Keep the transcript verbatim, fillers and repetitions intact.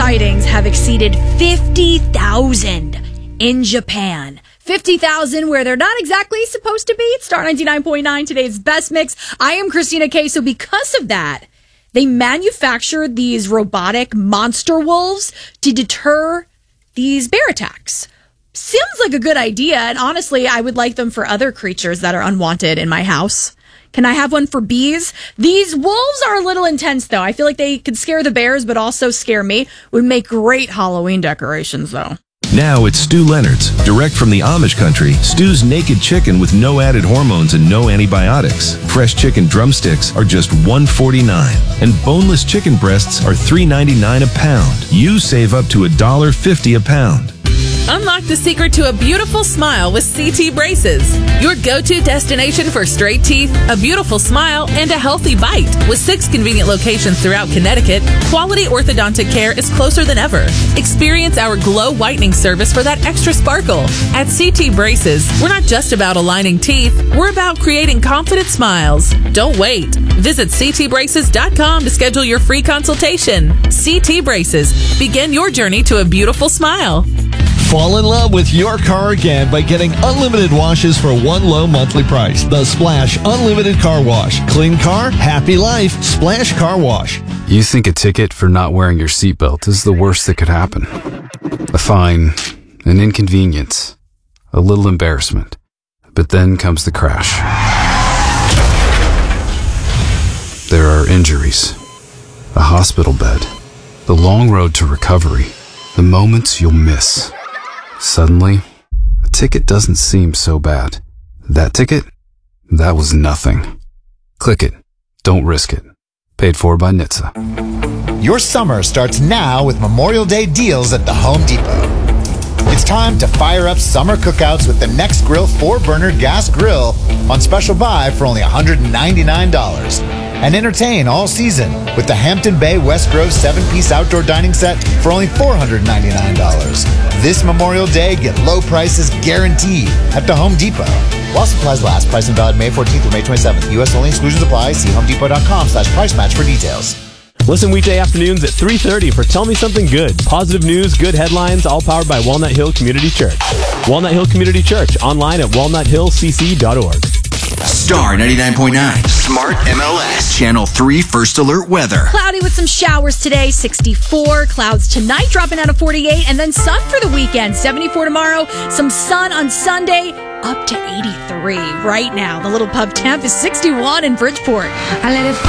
sightings have exceeded fifty thousand in Japan. fifty thousand where they're not exactly supposed to be. It's Star ninety-nine point nine, today's best mix. I am Christina Kay. So because of that, they manufactured these robotic monster wolves to deter these bear attacks. Seems like a good idea. And honestly, I would like them for other creatures that are unwanted in my house. Can I have one for bees? These wolves are a little intense, though. I feel like they could scare the bears, but also scare me. Would make great Halloween decorations, though. Now it's Stu Leonard's, direct from the Amish country. Stu's naked chicken with no added hormones and no antibiotics. Fresh chicken drumsticks are just one forty-nine, and boneless chicken breasts are three ninety-nine a pound. You save up to one dollar fifty a pound. Unlock the secret to a beautiful smile with C T Braces. Your go-to destination for straight teeth, a beautiful smile, and a healthy bite. With six convenient locations throughout Connecticut, quality orthodontic care is closer than ever. Experience our glow whitening service for that extra sparkle. At C T Braces, we're not just about aligning teeth, we're about creating confident smiles. Don't wait. Visit c t braces dot com to schedule your free consultation. C T Braces. Begin your journey to a beautiful smile. Fall in love with your car again by getting unlimited washes for one low monthly price. The Splash Unlimited Car Wash. Clean car, happy life. Splash Car Wash. You think a ticket for not wearing your seatbelt is the worst that could happen. A fine, an inconvenience, a little embarrassment. But then comes the crash. There are injuries, a hospital bed, the long road to recovery, the moments you'll miss. Suddenly, a ticket doesn't seem so bad. That ticket? That was nothing. Click it. Don't risk it. Paid for by N H T S A. Your summer starts now with Memorial Day deals at the Home Depot. It's time to fire up summer cookouts with the NextGrill four burner gas grill on special buy for only one hundred ninety-nine dollars. And entertain all season with the Hampton Bay West Grove seven piece outdoor dining set for only four hundred ninety-nine dollars. This Memorial Day, get low prices guaranteed at the Home Depot. While supplies last, price and valid May fourteenth through May twenty-seventh. U S only, exclusions apply. See homedepot.com slash price match for details. Listen weekday afternoons at three thirty for Tell Me Something Good. Positive news, good headlines, all powered by Walnut Hill Community Church. Walnut Hill Community Church, online at walnut hill c c dot org. Star ninety-nine point nine, Smart M L S, Channel three First Alert Weather. Cloudy with some showers today, sixty-four. Clouds tonight, dropping down to forty-eight. And then sun for the weekend, seventy-four tomorrow. Some sun on Sunday, up to eighty-three right now. The little pub temp is sixty-one in Bridgeport. I let it